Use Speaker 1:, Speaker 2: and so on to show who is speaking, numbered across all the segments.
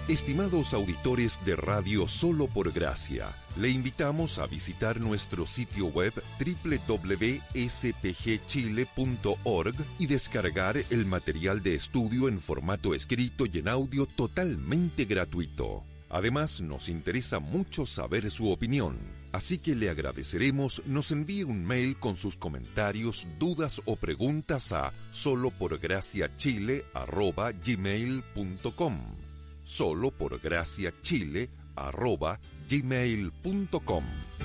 Speaker 1: Estimados auditores de Radio Solo por Gracia, le invitamos a visitar nuestro sitio web www.spgchile.org y descargar el material de estudio en formato escrito y en audio totalmente gratuito. Además, nos interesa mucho saber su opinión, así que le agradeceremos nos envíe un mail con sus comentarios, dudas o preguntas a soloporgraciachile@gmail.com. soloporgraciachile@gmail.com.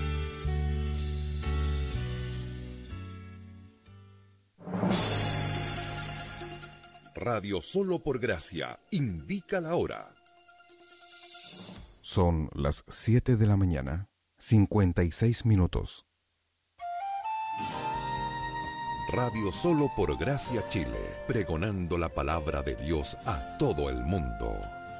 Speaker 1: Radio Solo por Gracia indica la hora.
Speaker 2: Son las 7 de la mañana, 56 minutos.
Speaker 1: Radio Solo por Gracia Chile, pregonando la palabra de Dios a todo el mundo.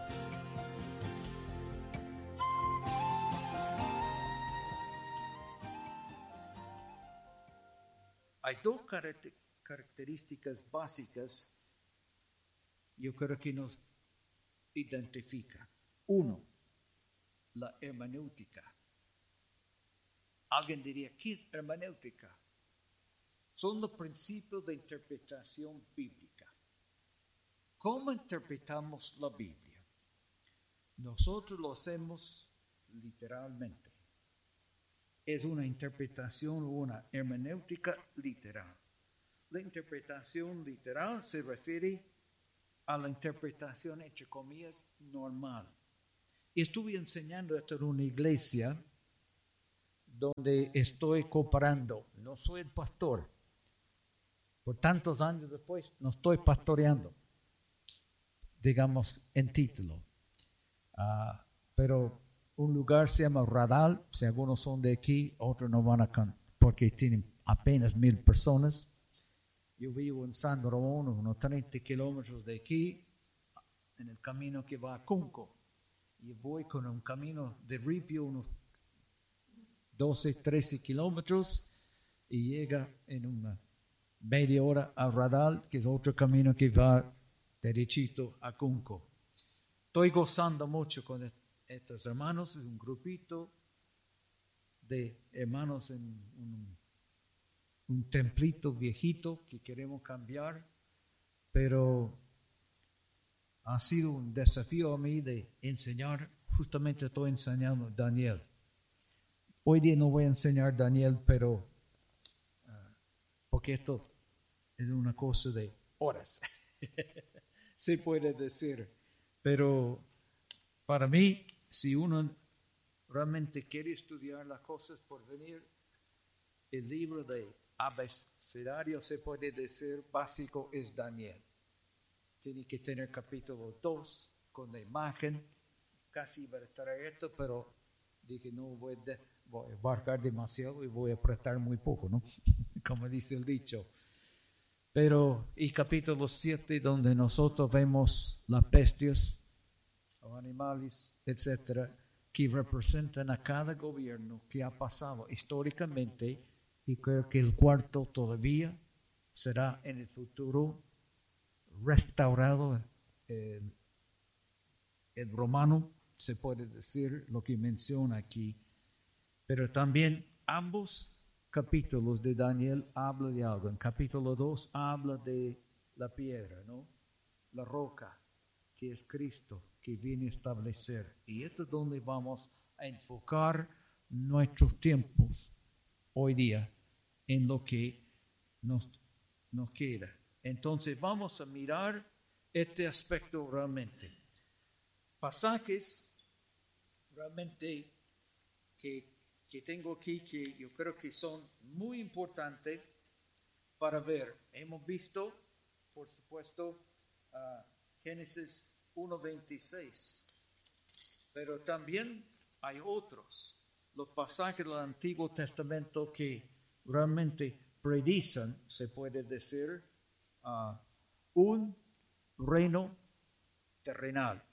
Speaker 3: Hay dos características básicas, yo creo que nos identifica. Uno, la hermenéutica. Alguien diría, ¿qué es hermenéutica? Son los principios de interpretación bíblica. ¿Cómo interpretamos la Biblia? Nosotros lo hacemos literalmente. Es una interpretación o una hermenéutica literal. La interpretación literal se refiere a la interpretación, entre comillas, normal. Y estuve enseñando esto en una iglesia donde estoy cooperando. No soy el pastor. Por tantos años después, no estoy pastoreando, digamos, en título. Pero un lugar se llama Radal. Si algunos son de aquí, otros no van a porque tienen apenas 1,000 personas. Yo vivo en San Ramón, unos 30 kilómetros de aquí, en el camino que va a Cunco. Y voy con un camino de ripio, unos 12, 13 kilómetros, y llega en una media hora a Radal, que es otro camino que va derechito a Cunco. Estoy gozando mucho con estos hermanos, es un grupito de hermanos en un templito viejito que queremos cambiar, pero ha sido un desafío a mí de enseñar. Justamente estoy enseñando Daniel. Hoy día no voy a enseñar Daniel, pero porque esto es una cosa de horas, se puede decir. Pero para mí, si uno realmente quiere estudiar las cosas por venir, el libro de abecedario, se puede decir, básico es Daniel. Tiene que tener capítulo 2 con la imagen. Casi iba a traer esto, pero dije no voy a abarcar demasiado y voy a apretar muy poco, ¿no? Como dice el dicho. Pero, y capítulo 7, donde nosotros vemos las bestias, los animales, etcétera, que representan a cada gobierno que ha pasado históricamente, y creo que el cuarto todavía será en el futuro restaurado, el romano, se puede decir lo que menciona aquí. Pero también ambos capítulos de Daniel hablan de algo. En capítulo 2 habla de la piedra, ¿no? La roca, que es Cristo, que viene a establecer. Y esto es donde vamos a enfocar nuestros tiempos hoy día, en lo que nos queda. Entonces vamos a mirar este aspecto realmente. Pasajes realmente que tengo aquí, que yo creo que son muy importantes para ver. Hemos visto, por supuesto, Génesis 1:26, pero también hay otros, los pasajes del Antiguo Testamento que realmente predicen, se puede decir, un reino terrenal,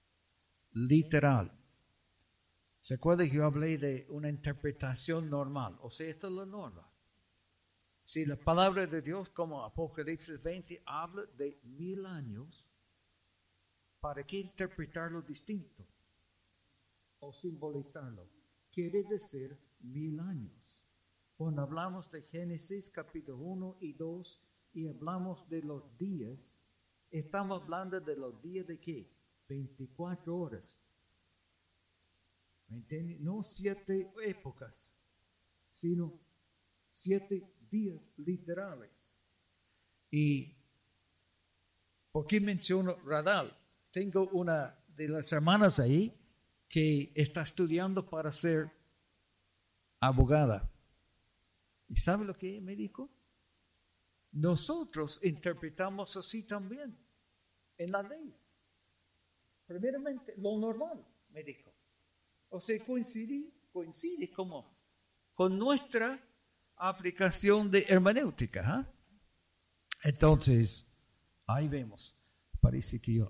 Speaker 3: literal. ¿Se acuerda que yo hablé de una interpretación normal? O sea, esta es la norma. Si la palabra de Dios, como Apocalipsis 20, habla de 1000 años, ¿para qué interpretarlo distinto o simbolizarlo? Quiere decir 1000 años. Cuando hablamos de Génesis capítulo 1 y 2 y hablamos de los días, estamos hablando de los días de ¿qué? 24 horas. ¿Me entiendes? No 7 épocas, sino 7 días literales. ¿Y por qué menciono Radal? Tengo una de las hermanas ahí que está estudiando para ser abogada. ¿Y sabe lo que me dijo? Nosotros interpretamos así también en la ley. Primeramente, lo normal, me dijo. O sea, coincide como con nuestra aplicación de hermenéutica. ¿Eh? Entonces, ahí vemos. Parece que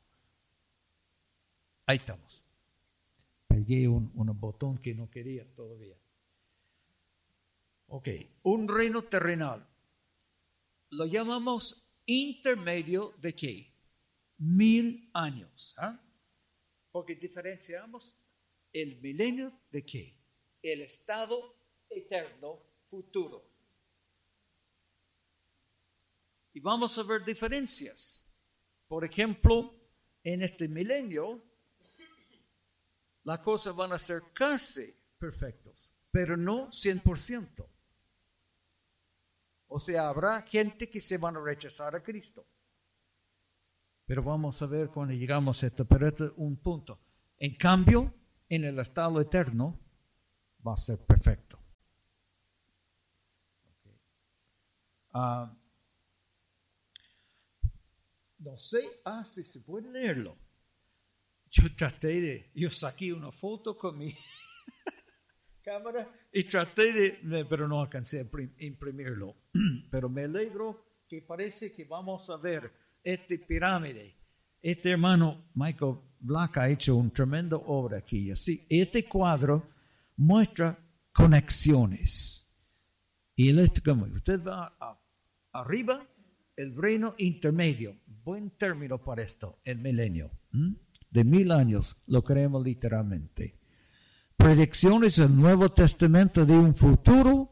Speaker 3: ahí estamos. Pegué un botón que no quería todavía. Ok, un reino terrenal. Lo llamamos intermedio de ¿qué? 1000 años. ¿Eh? Porque diferenciamos el milenio de ¿qué? El estado eterno futuro. Y vamos a ver diferencias. Por ejemplo, en este milenio, las cosas van a ser casi perfectas, pero no 100%. O sea, habrá gente que se van a rechazar a Cristo. Pero vamos a ver cuando llegamos a esto. Pero este es un punto. En cambio, en el estado eterno, va a ser perfecto. Okay. No sé si se puede leerlo. Yo saqué una foto con mi cámara y traté pero no alcancé a imprimirlo. Pero me alegro que parece que vamos a ver esta pirámide. Este hermano Michael Black ha hecho una tremenda obra aquí. Así, este cuadro muestra conexiones. Y usted va arriba, el reino intermedio. Buen término para esto, el milenio. De 1000 años, lo creemos literalmente. Predicciones del Nuevo Testamento de un futuro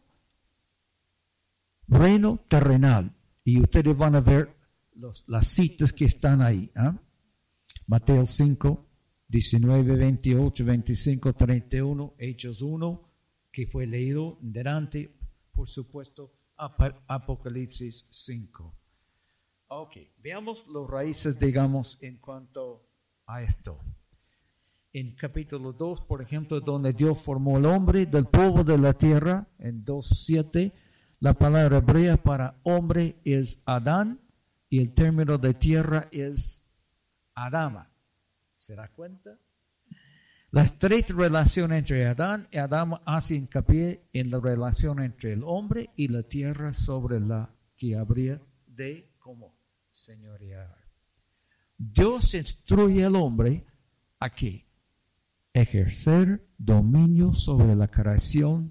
Speaker 3: reino terrenal. Y ustedes van a ver las citas que están ahí. Mateo 5, 19, 28, 25, 31, Hechos 1, que fue leído delante, por supuesto, Apocalipsis 5. Ok, veamos las raíces, digamos, en cuanto a esto. En capítulo 2, por ejemplo, donde Dios formó al hombre del polvo de la tierra, en 2:7, la palabra hebrea para hombre es Adán y el término de tierra es Adama. ¿Se da cuenta? La estrecha relación entre Adán y Adama hace hincapié en la relación entre el hombre y la tierra sobre la que habría de como señorear. Dios instruye al hombre a que ejercer dominio sobre la creación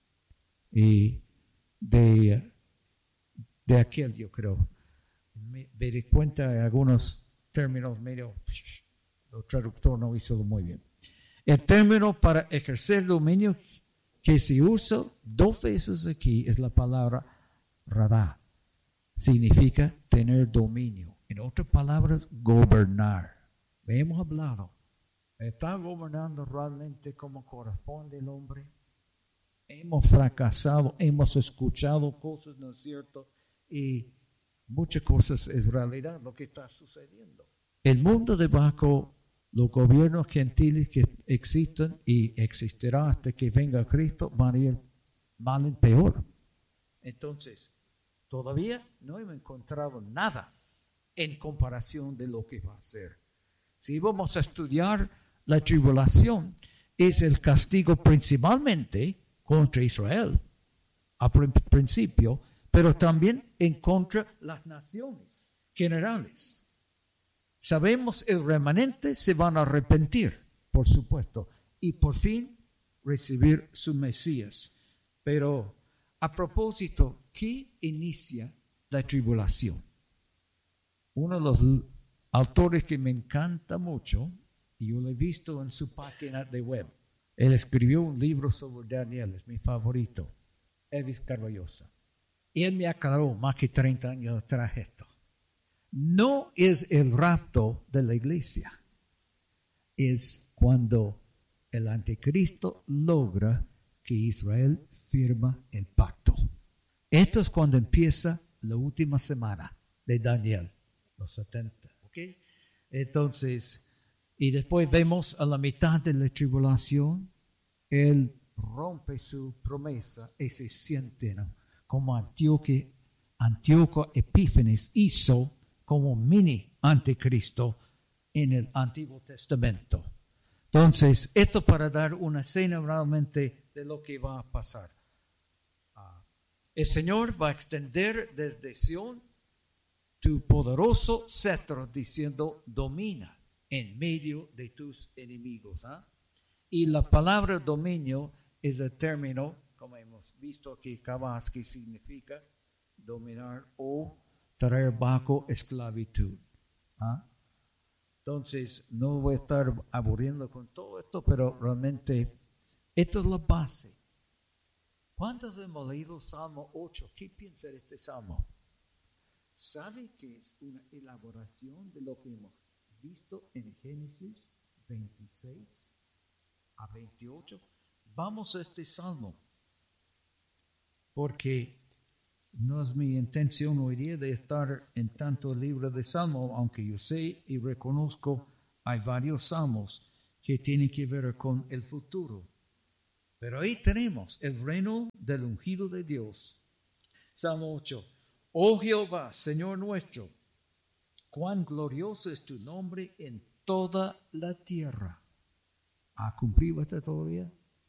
Speaker 3: y de aquel, yo creo. Me di cuenta de algunos términos medio, el traductor no hizo muy bien. El término para ejercer dominio que se usa 2 veces aquí es la palabra radá. Significa tener dominio. En otras palabras, gobernar. Hemos hablado. ¿Está gobernando realmente como corresponde el hombre? Hemos fracasado, hemos escuchado cosas, ¿no es cierto? Y muchas cosas es realidad lo que está sucediendo. El mundo debajo, los gobiernos gentiles que existen y existirá hasta que venga Cristo, van a ir mal en peor. Entonces, todavía no hemos encontrado nada en comparación de lo que va a ser. Si vamos a estudiar la tribulación, es el castigo principalmente contra Israel, a principio, pero también en contra las naciones generales. Sabemos el remanente se van a arrepentir, por supuesto, y por fin recibir su Mesías. Pero a propósito, ¿qué inicia la tribulación? Uno de los autores que me encanta mucho, y yo lo he visto en su página de web. Él escribió un libro sobre Daniel, es mi favorito, Elvis Carballosa. Y él me aclaró más que 30 años atrás esto. No es el rapto de la iglesia, es cuando el anticristo logra que Israel firma el pacto. Esto es cuando empieza la última semana de Daniel, los 70. ¿Ok? Entonces, y después vemos a la mitad de la tribulación, él rompe su promesa y se siente, ¿no?, como Antíoco Epífanes hizo como mini anticristo en el Antiguo Testamento. Entonces, esto para dar una escena realmente de lo que va a pasar. El Señor va a extender desde Sión tu poderoso cetro, diciendo, domina en medio de tus enemigos. Y la palabra dominio es el término, como hemos visto aquí, kabas, que significa dominar o traer bajo esclavitud. Entonces, no voy a estar aburriendo con todo esto, pero realmente esto es la base. ¿Cuántos hemos leído Salmo 8? ¿Qué piensa de este Salmo? ¿Sabe que es una elaboración de lo que hemos visto en Génesis 26 a 28? Vamos a este Salmo, porque no es mi intención hoy día de estar en tanto libro de Salmo, aunque yo sé y reconozco hay varios salmos que tienen que ver con el futuro. Pero ahí tenemos el reino del ungido de Dios. Salmo 8. Oh Jehová, Señor nuestro, cuán glorioso es tu nombre en toda la tierra. ¿Ha cumplido esto todavía?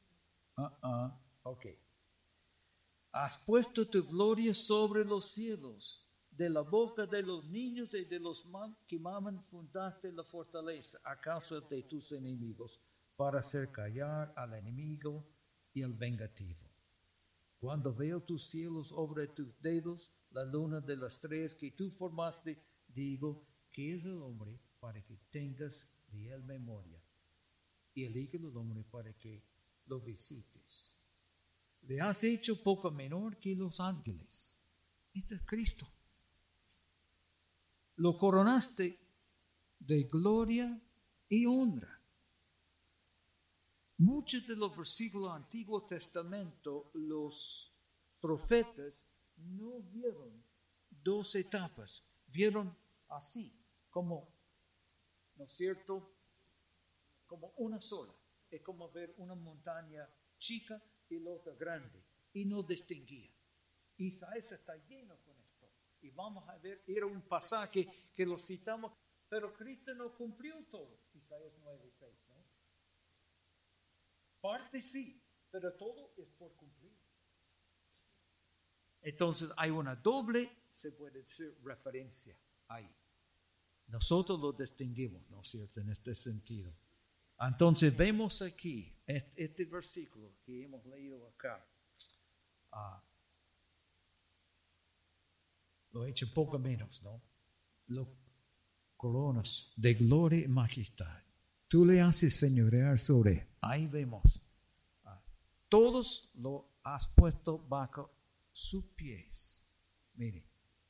Speaker 3: Ok. Has puesto tu gloria sobre los cielos, de la boca de los niños y de los que maman fundaste la fortaleza a causa de tus enemigos, para hacer callar al enemigo y al vengativo. Cuando veo tus cielos, obra de tus dedos, la luna de las estrellas que tú formaste, digo, ¿qué es el hombre para que tengas de él memoria? Y el hijo del hombre para que lo visites. Le has hecho poco menor que los ángeles. Este es Cristo. Lo coronaste de gloria y honra. Muchos de los versículos del Antiguo Testamento, los profetas no vieron dos etapas, vieron así, como, ¿no es cierto?, como una sola. Es como ver una montaña chica y la otra grande, y no distinguía. Isaías está lleno con esto, y vamos a ver, era un pasaje que lo citamos, pero Cristo no cumplió todo, Isaías 9:6, ¿no? Parte sí, pero todo es por cumplir. Entonces hay una doble, se puede decir, referencia ahí. Nosotros lo distinguimos, ¿no es cierto?, en este sentido. Entonces vemos aquí este versículo que hemos leído acá. Lo he hecho poco menos, ¿no? Lo coronas de gloria y majestad. Tú le haces señorear sobre. Ahí vemos. Todos lo has puesto bajo sus pies. Mire.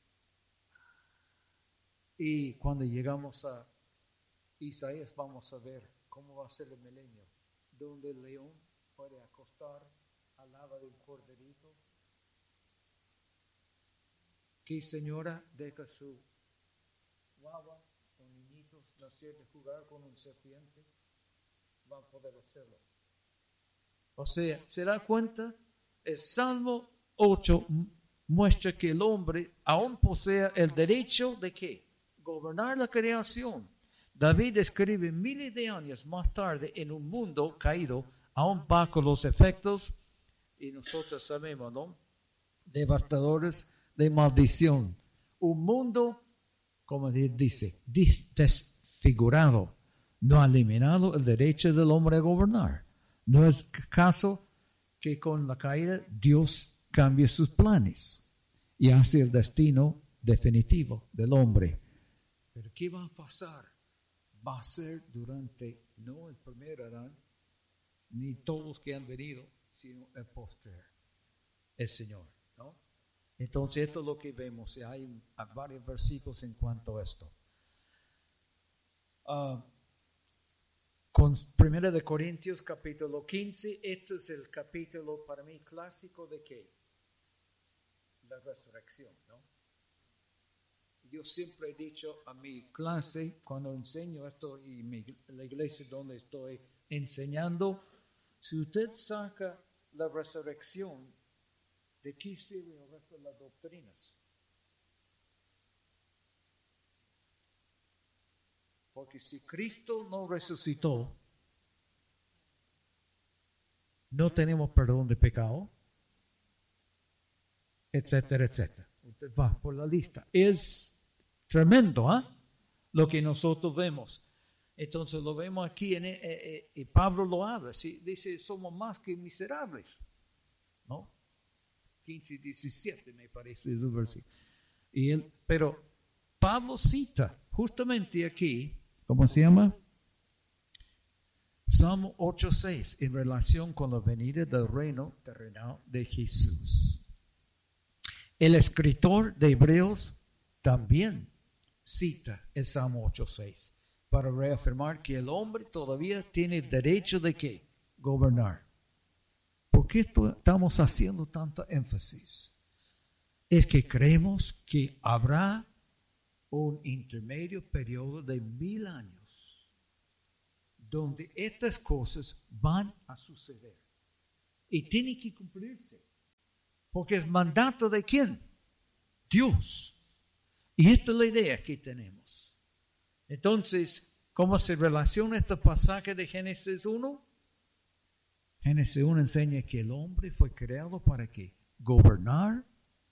Speaker 3: Y cuando llegamos a Isaías vamos a ver cómo va a ser el milenio, donde el león puede acostar al lado de un corderito. ¿Qué señora deja su guagua con niñitos, no es cierto, jugar con un serpiente? Va a poder hacerlo. O sea, ¿se da cuenta? El Salmo 8 muestra que el hombre aún posee el derecho de ¿qué? Gobernar la creación. David escribe miles de años más tarde en un mundo caído, aún bajo los efectos, y nosotros sabemos, ¿no?, devastadores de maldición. Un mundo, como dice, desfigurado, no ha eliminado el derecho del hombre a gobernar. No es caso que con la caída Dios cambie sus planes y hace el destino definitivo del hombre. Pero ¿qué va a pasar? Va a ser durante, no el primer Adán, ni todos que han venido, sino el postrer, el Señor, ¿no? Entonces esto es lo que vemos. Hay varios versículos en cuanto a esto. Con 1 de Corintios capítulo 15, este es el capítulo para mí clásico de ¿qué? La resurrección, ¿no? Yo siempre he dicho a mi clase, cuando enseño esto y la iglesia donde estoy enseñando, si usted saca la resurrección, ¿de qué sirven el resto de las doctrinas? Porque si Cristo no resucitó, no tenemos perdón de pecado, etcétera, etcétera. Usted va por la lista. Es tremendo, lo que nosotros vemos. Entonces lo vemos aquí, y Pablo lo habla, dice, somos más que miserables, ¿no? 15 y 17 me parece es el versículo. Pero Pablo cita justamente aquí, ¿cómo se llama? Salmo 8:6, en relación con la venida del reino terrenal de Jesús. El escritor de Hebreos también cita el Salmo 8:6 para reafirmar que el hombre todavía tiene derecho de ¿qué? Gobernar. ¿Por qué estamos haciendo tanta énfasis? Es que creemos que habrá un intermedio periodo de 1000 años donde estas cosas van a suceder y tienen que cumplirse, porque es mandato de ¿quién? Dios. Y esta es la idea que tenemos. Entonces, ¿cómo se relaciona este pasaje de Génesis 1? Génesis 1 enseña que el hombre fue creado para ¿qué? Gobernar,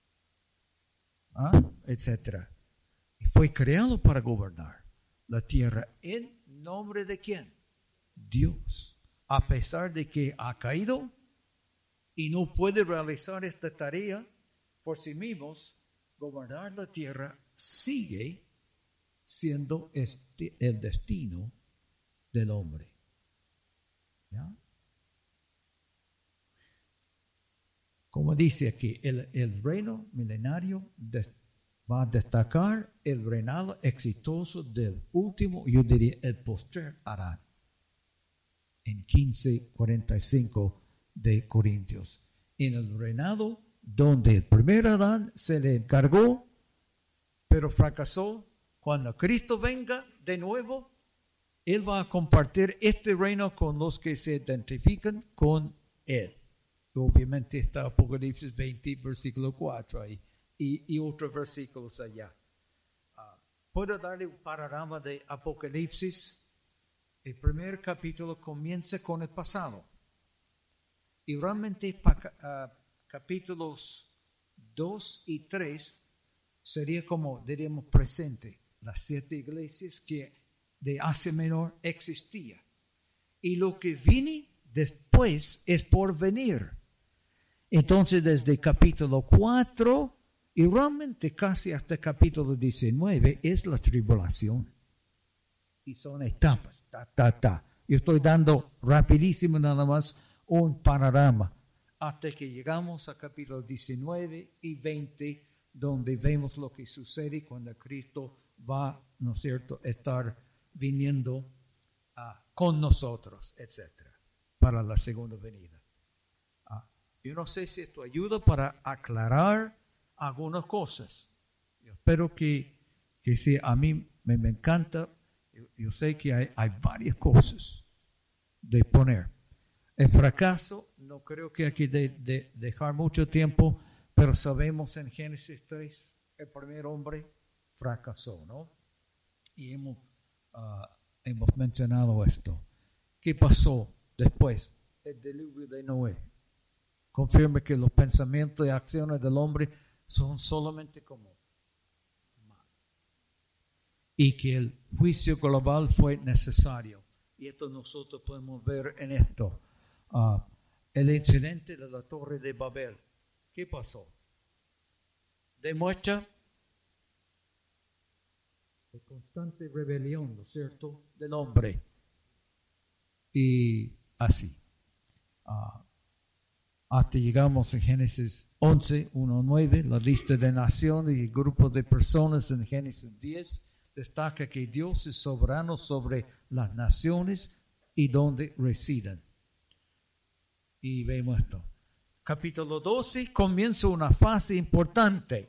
Speaker 3: etcétera. Y fue creado para gobernar la tierra en nombre de ¿quién? Dios. A pesar de que ha caído y no puede realizar esta tarea por sí mismos, gobernar la tierra sigue siendo el destino del hombre. ¿Ya? Como dice aquí, el reino milenario va a destacar el reinado exitoso del último, yo diría, el postrer Adán, en 15:45 de Corintios. En el reinado donde el primer Adán se le encargó, pero fracasó, cuando Cristo venga de nuevo, Él va a compartir este reino con los que se identifican con Él. Obviamente está Apocalipsis 20, versículo 4 ahí, y otros versículos allá. ¿Puedo darle un panorama de Apocalipsis? El primer capítulo comienza con el pasado. Y realmente capítulos 2 y 3 sería como, diríamos, presente. Las 7 iglesias que de Asia Menor existía. Y lo que viene después es por venir. Entonces, desde capítulo 4 y realmente casi hasta capítulo 19 es la tribulación. Y son etapas. Yo estoy dando rapidísimo nada más un panorama hasta que llegamos a capítulo 19 y 20, donde vemos lo que sucede cuando Cristo va, ¿no es cierto?, estar viniendo con nosotros, etcétera, para la segunda venida. Yo no sé si esto ayuda para aclarar algunas cosas. Yo espero que sí, a mí me encanta. Yo sé que hay varias cosas de poner. El fracaso, no creo que hay que dejar mucho tiempo, pero sabemos en Génesis 3, el primer hombre fracasó, ¿no? Y hemos mencionado esto. ¿Qué pasó después? El diluvio de Noé. Confirma que los pensamientos y acciones del hombre son solamente como mal. Y que el juicio global fue necesario. Y esto nosotros podemos ver en esto. El incidente de la Torre de Babel. ¿Qué pasó? Demuestra de constante rebelión, ¿no es cierto?, del hombre. Y así. Hasta llegamos en Génesis 11, 1, 9, la lista de naciones y grupos de personas en Génesis 10 destaca que Dios es soberano sobre las naciones y donde residen. Y vemos esto. Capítulo 12 comienza una fase importante.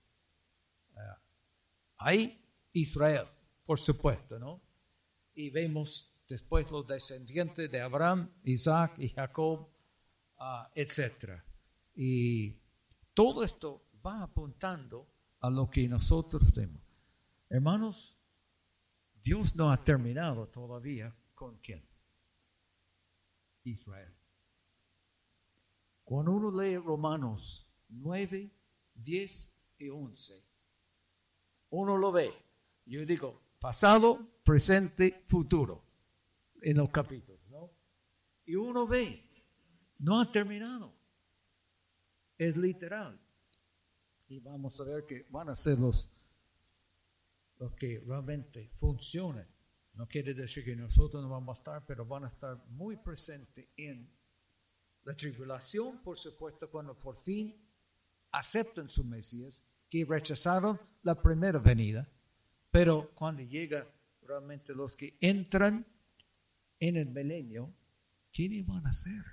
Speaker 3: Hay Israel, por supuesto, ¿no? Y vemos después los descendientes de Abraham, Isaac y Jacob, etc. Y todo esto va apuntando a lo que nosotros tenemos. Hermanos, Dios no ha terminado todavía con ¿quién? Israel. Cuando uno lee Romanos 9, 10 y 11, uno lo ve. Yo digo, pasado, presente, futuro, en los capítulos, ¿no? Y uno ve, no ha terminado. Es literal. Y vamos a ver que van a ser los que realmente funcionen. No quiere decir que nosotros no vamos a estar, pero van a estar muy presentes en la tribulación, por supuesto, cuando por fin aceptan su Mesías, que rechazaron la primera venida. Pero cuando llega realmente los que entran en el milenio, ¿quiénes van a ser?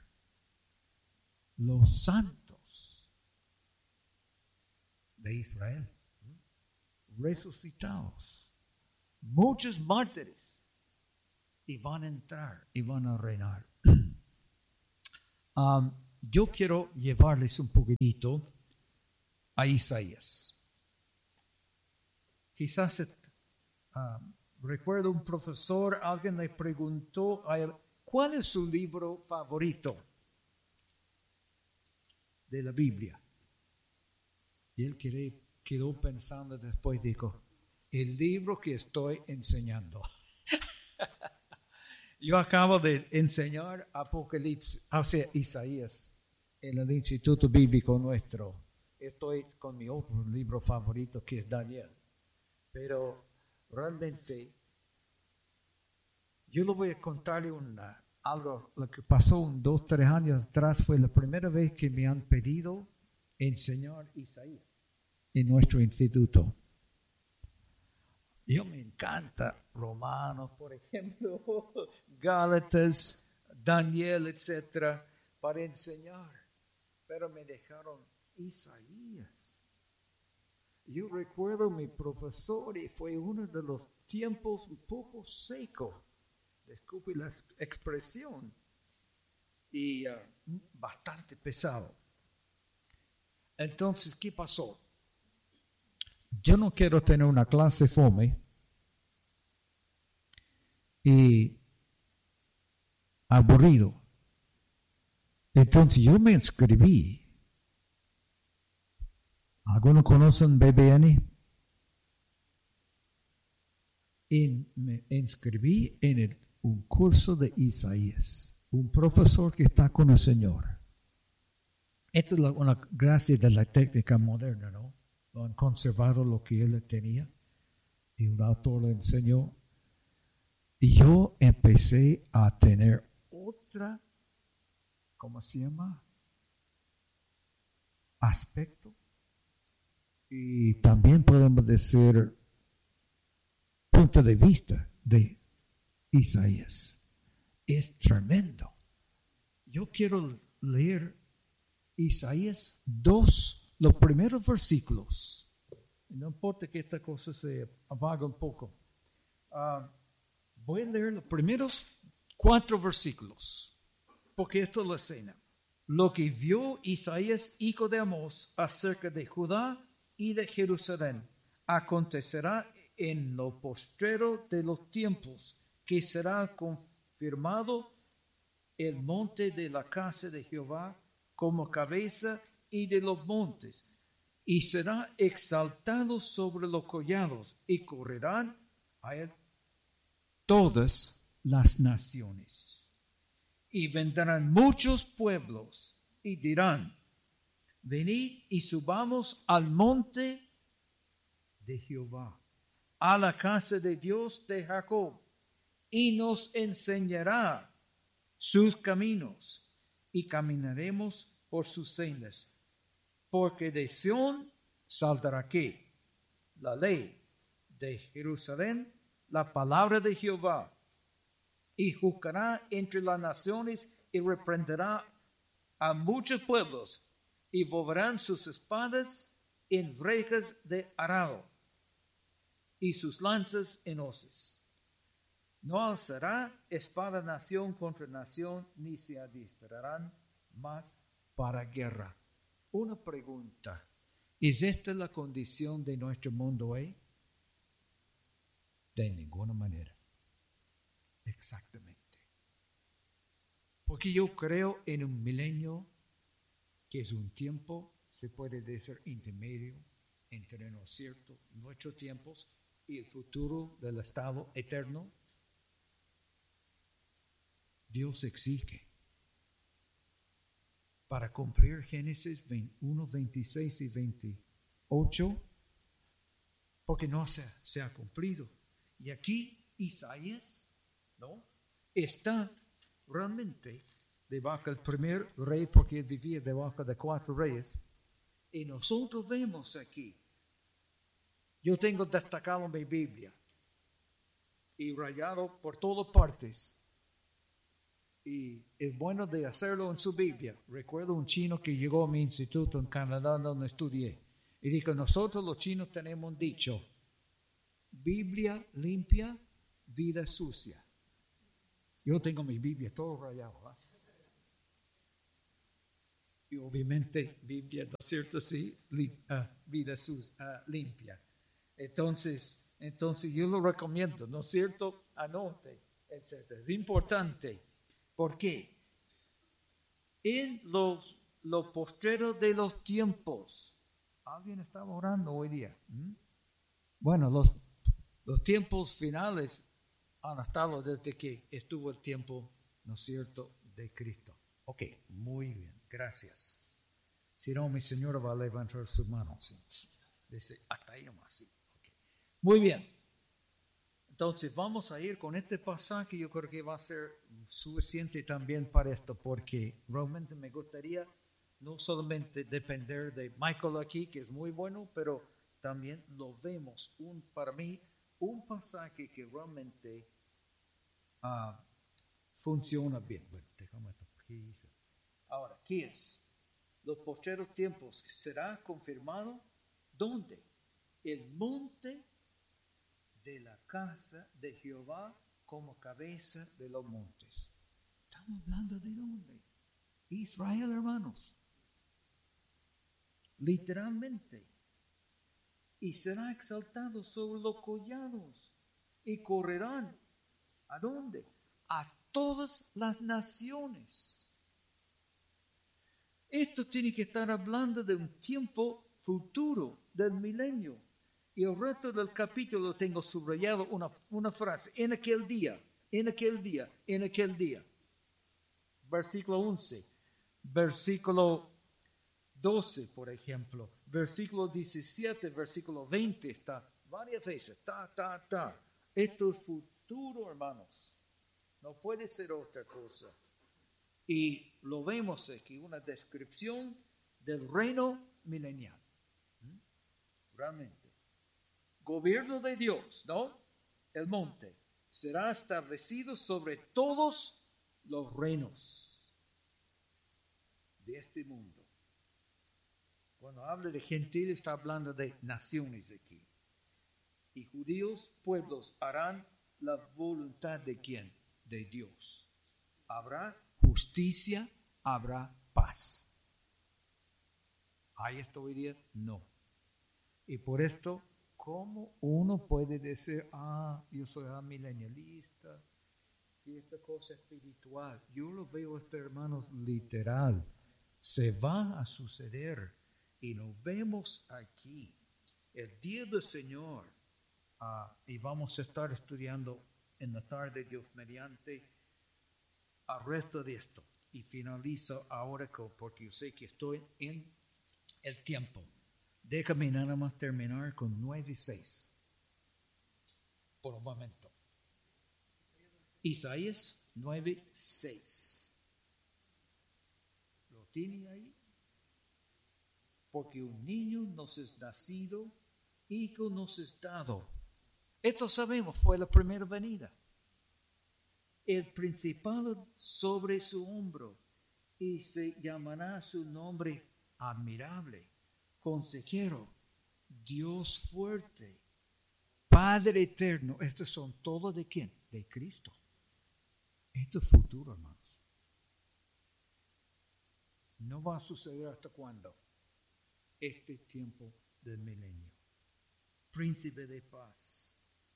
Speaker 3: Los santos de Israel, resucitados, muchos mártires, y van a entrar y van a reinar. Yo quiero llevarles un poquitito a Isaías. Quizás recuerdo un profesor, alguien le preguntó a él, ¿cuál es su libro favorito de la Biblia? Y él quedó pensando, después dijo, el libro que estoy enseñando. Yo acabo de enseñar Apocalipsis, o sea, Isaías, en el Instituto Bíblico nuestro. Estoy con mi otro libro favorito, que es Daniel. Pero realmente, yo le voy a contarle algo, lo que pasó 2, 3 años atrás. Fue la primera vez que me han pedido enseñar Isaías en nuestro instituto. Yo me encanta Romanos, por ejemplo, Gálatas, Daniel, etc., para enseñar. Pero me dejaron Isaías. Yo recuerdo mi profesor y fue uno de los tiempos un poco seco, disculpe la expresión, y bastante pesado. Entonces, ¿qué pasó? Yo no quiero tener una clase fome y aburrido. Entonces yo me inscribí. ¿Algunos conocen BBN? Y me inscribí en un curso de Isaías. Un profesor que está con el Señor. Esta es una gracia de la técnica moderna, ¿no? Lo han conservado lo que él tenía. Y un autor le enseñó. Y yo empecé a tener otra, ¿cómo se llama? Aspecto. Y también podemos decir punto de vista de Isaías. Es tremendo. Yo quiero leer Isaías 2, los primeros versículos. No importa que esta cosa se apague un poco. Voy a leer los primeros 4 versículos, porque esto es la escena. Lo que vio Isaías, hijo de Amós, acerca de Judá y de Jerusalén, acontecerá en lo postrero de los tiempos, que será confirmado el monte de la casa de Jehová como cabeza y de los montes, y será exaltado sobre los collados, y correrán a él todas las naciones. Y vendrán muchos pueblos y dirán, venid y subamos al monte de Jehová, a la casa de Dios de Jacob y nos enseñará sus caminos y caminaremos por sus sendas. Porque de Sión saldrá ¿qué? La ley, de Jerusalén la palabra de Jehová, y juzgará entre las naciones y reprenderá a muchos pueblos, y volverán sus espadas en rejas de arado y sus lanzas en hoces. No alzará espada nación contra nación, ni se adiestrarán más para guerra. Una pregunta: ¿es esta la condición de nuestro mundo hoy? De ninguna manera. Exactamente. Porque yo creo en un milenio que es un tiempo, se puede decir, intermedio entre nuestros tiempos y el futuro del estado eterno. Dios exige para cumplir Génesis 21, 26 y 28, porque no se ha cumplido. Y aquí Isaías, ¿no?, está realmente debajo del primer rey, porque él vivía debajo de 4 reyes. Y nosotros vemos aquí, yo tengo destacado mi Biblia y rayado por todas partes. Y es bueno de hacerlo en su Biblia. Recuerdo un chino que llegó a mi instituto en Canadá donde estudié y dijo: nosotros los chinos tenemos un dicho: Biblia limpia, vida sucia. Yo tengo mi Biblia todo rayado, ¿eh? Y obviamente Biblia, ¿no es cierto? Sí, vida sucia, limpia. Entonces yo lo recomiendo, ¿no es cierto? Anote, etc. Es importante. ¿Por qué? En los postreros de los tiempos. ¿Alguien estaba orando hoy día? Bueno, los tiempos finales han estado desde que estuvo el tiempo, ¿no es cierto?, de Cristo. Ok, muy bien, gracias. Si no, mi señora va a levantar sus manos. Dice, hasta ahí nomás, sí. Okay. Muy bien. Entonces vamos a ir con este pasaje. Yo creo que va a ser suficiente también para esto, porque realmente me gustaría no solamente depender de Michael aquí, que es muy bueno, pero también lo vemos, para mí, un pasaje que realmente funciona bien. Bueno, déjame aquí. Ahora, ¿qué es? Los postreros tiempos será confirmado. ¿Dónde? El monte de la casa de Jehová como cabeza de los montes. Estamos hablando de dónde? Israel, hermanos. Literalmente. Y será exaltado sobre los collados y correrán. ¿A dónde? A todas las naciones. Esto tiene que estar hablando de un tiempo futuro, del milenio. Y el resto del capítulo tengo subrayado una frase: en aquel día, en aquel día, en aquel día. Versículo 11, versículo 12, por ejemplo, versículo 17, versículo 20, está varias veces, Esto es futuro, hermanos. No puede ser otra cosa. Y lo vemos aquí, una descripción del reino milenial. Realmente. Gobierno de Dios, ¿no? El monte será establecido sobre todos los reinos de este mundo. Cuando habla de gentiles, está hablando de naciones aquí. Y judíos, pueblos, harán la voluntad de ¿quién? De Dios. Habrá justicia, habrá paz. ¿Hay esto hoy día? No. Y por esto, ¿cómo uno puede decir, yo soy milenialista, y esta cosa espiritual? Yo lo veo, hermanos, literal. Se va a suceder. Y nos vemos aquí, el día del Señor. Y vamos a estar estudiando en la tarde, Dios mediante, al resto de esto. Y finalizo ahora porque yo sé que estoy en el tiempo. Déjame nada más terminar con 9:6. por un momento. Isaías 9:6. ¿Lo tiene ahí? Porque un niño nos es nacido, hijo nos es dado. Esto sabemos, fue la primera venida. El principado sobre su hombro, y se llamará su nombre admirable, consejero, Dios fuerte, Padre eterno. Estos son todos ¿de quién? De Cristo. Esto es futuro, hermanos. No va a suceder hasta cuándo. Este tiempo del milenio. Príncipe de paz.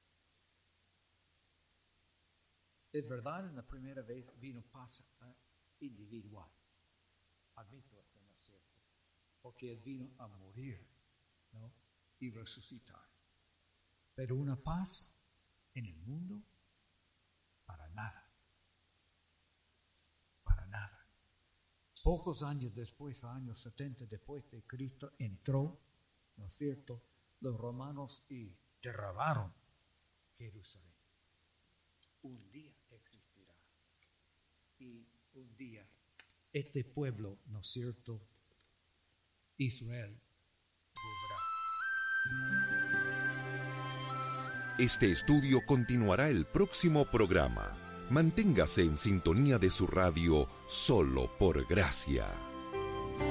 Speaker 3: Es verdad, en la primera vez vino paz individual. Admito esto, ¿no es cierto? Porque Él vino a morir, ¿no? Y resucitar. Pero una paz en el mundo, para nada. Para nada. Pocos años después, años 70 después de Cristo, entró, ¿no es cierto?, los romanos y derribaron Jerusalén. Un día existirá. Y un día este pueblo, ¿no es cierto?, Israel, volverá.
Speaker 1: Este estudio continuará el próximo programa. Manténgase en sintonía de su radio solo por gracia.